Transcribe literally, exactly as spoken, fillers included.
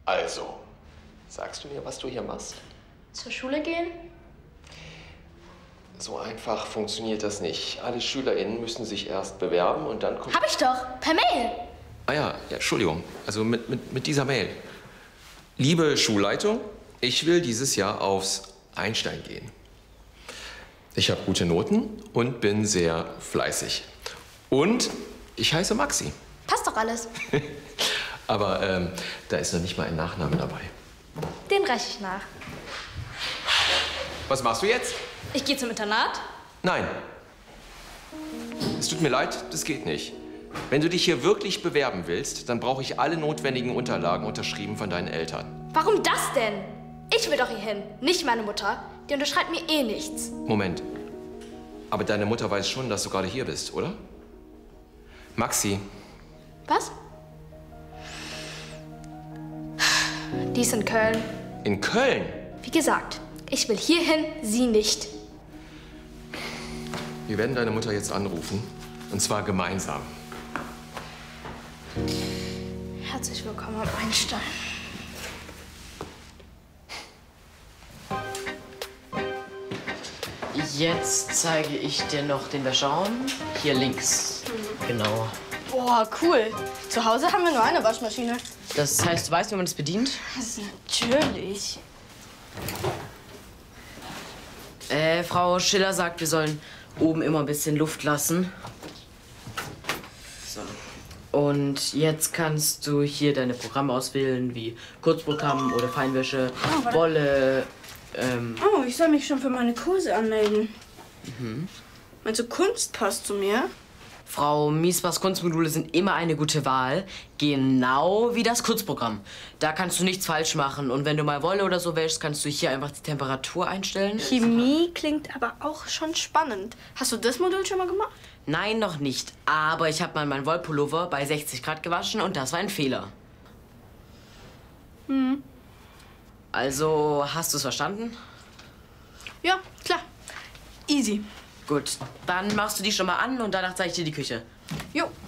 Also, sagst du mir, was du hier machst? Zur Schule gehen? So einfach funktioniert das nicht. Alle SchülerInnen müssen sich erst bewerben und dann kommt... Hab ich doch, per Mail. Ah ja, ja, Entschuldigung. Also mit, mit, mit dieser Mail. Liebe Schulleitung, ich will dieses Jahr aufs Einstein gehen. Ich habe gute Noten und bin sehr fleißig. Und ich heiße Maxi. Passt doch alles. Aber ähm, da ist noch nicht mal ein Nachname dabei. Den reiche ich nach. Was machst du jetzt? Ich gehe zum Internat. Nein. Es tut mir leid, das geht nicht. Wenn du dich hier wirklich bewerben willst, dann brauche ich alle notwendigen Unterlagen unterschrieben von deinen Eltern. Warum das denn? Ich will doch hier hin, nicht meine Mutter. Die unterschreibt mir eh nichts. Moment. Aber deine Mutter weiß schon, dass du gerade hier bist, oder? Maxi. Was? Die ist in Köln. In Köln? Wie gesagt, ich will hierhin, sie nicht. Wir werden deine Mutter jetzt anrufen. Und zwar gemeinsam. Herzlich willkommen am Einstein. Jetzt zeige ich dir noch den Wäscheraum. Hier links. Mhm. Genau. Boah, cool. Zu Hause haben wir nur eine Waschmaschine. Das heißt, du weißt, wie man das bedient? Das natürlich. Äh, Frau Schiller sagt, wir sollen oben immer ein bisschen Luft lassen. So. Und jetzt kannst du hier deine Programme auswählen, wie Kurzprogramm oder Feinwäsche, oh, Wolle. Ähm oh, ich soll mich schon für meine Kurse anmelden. Mhm. Meinst du, Kunst passt zu mir? Frau Miesbachs Kunstmodule sind immer eine gute Wahl, genau wie das Kurzprogramm. Da kannst du nichts falsch machen. Und wenn du mal Wolle oder so wäschst, kannst du hier einfach die Temperatur einstellen. Chemie klingt aber auch schon spannend. Hast du das Modul schon mal gemacht? Nein, noch nicht. Aber ich habe mal meinen Wollpullover bei sechzig Grad gewaschen und das war ein Fehler. Hm. Also, hast du es verstanden? Ja, klar. Easy. Gut, dann machst du die schon mal an und danach zeige ich dir die Küche. Jo.